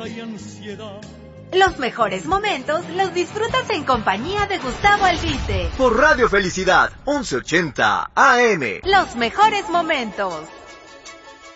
tristeza y ansiedad. Los mejores momentos los disfrutas en compañía de Gustavo Albite. Por Radio Felicidad, 1180 AM. Los mejores momentos.